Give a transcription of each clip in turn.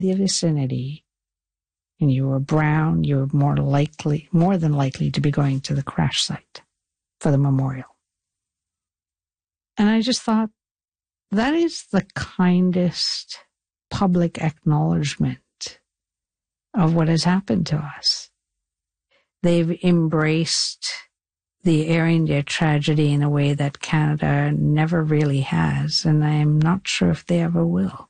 the vicinity and you were brown, you were more than likely to be going to the crash site for the memorial. And I just thought, that is the kindest public acknowledgement of what has happened to us. They've embraced the Air India tragedy in a way that Canada never really has, and I'm not sure if they ever will.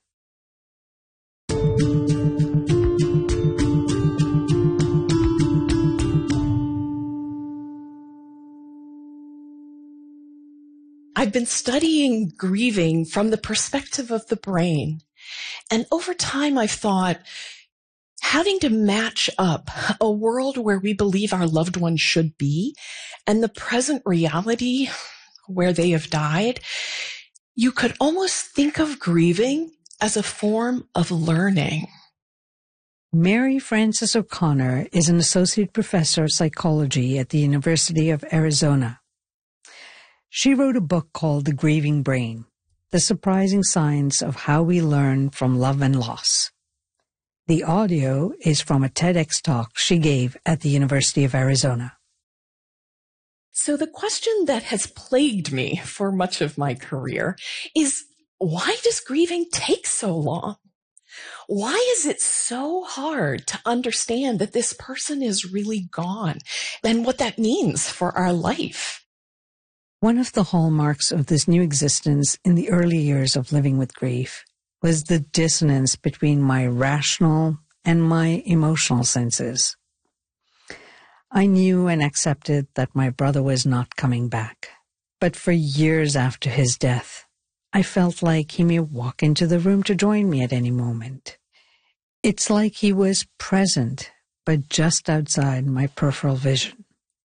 I've been studying grieving from the perspective of the brain. And over time, I've thought, having to match up a world where we believe our loved ones should be and the present reality where they have died, you could almost think of grieving as a form of learning. Mary Frances O'Connor is an associate professor of psychology at the University of Arizona. She wrote a book called The Grieving Brain, The Surprising Science of How We Learn from Love and Loss. The audio is from a TEDx talk she gave at the University of Arizona. So the question that has plagued me for much of my career is, why does grieving take so long? Why is it so hard to understand that this person is really gone and what that means for our life? One of the hallmarks of this new existence in the early years of living with grief was the dissonance between my rational and my emotional senses. I knew and accepted that my brother was not coming back, but for years after his death, I felt like he may walk into the room to join me at any moment. It's like he was present, but just outside my peripheral vision.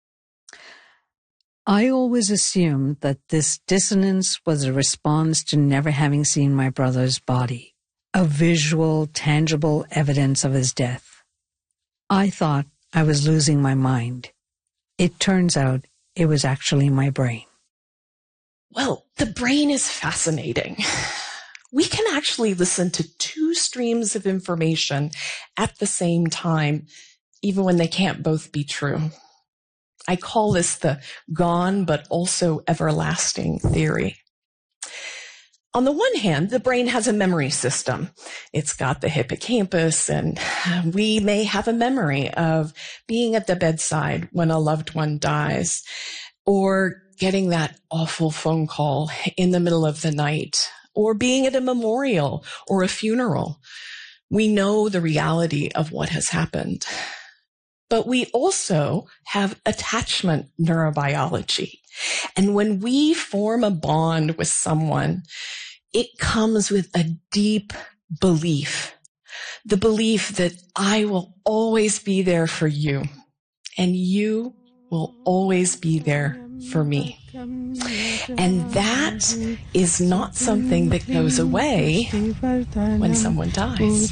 I always assumed that this dissonance was a response to never having seen my brother's body, a visual, tangible evidence of his death. I thought I was losing my mind. It turns out it was actually my brain. Well, the brain is fascinating. We can actually listen to two streams of information at the same time, even when they can't both be true. I call this the gone but also everlasting theory. On the one hand, the brain has a memory system. It's got the hippocampus, and we may have a memory of being at the bedside when a loved one dies, or getting that awful phone call in the middle of the night, or being at a memorial or a funeral. We know the reality of what has happened. But we also have attachment neurobiology. And when we form a bond with someone, it comes with a deep belief, the belief that I will always be there for you, and you will always be there for me. And that is not something that goes away when someone dies.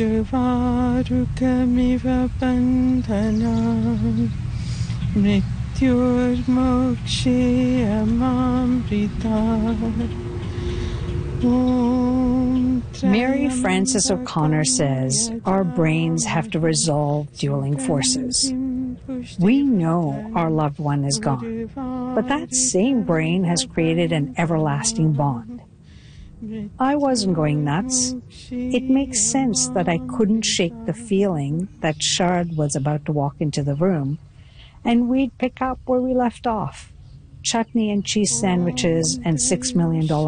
Mary Frances O'Connor says our brains have to resolve dueling forces. We know our loved one is gone, but that same brain has created an everlasting bond. I wasn't going nuts. It makes sense that I couldn't shake the feeling that Shard was about to walk into the room, and we'd pick up where we left off. Chutney and cheese sandwiches and $6 million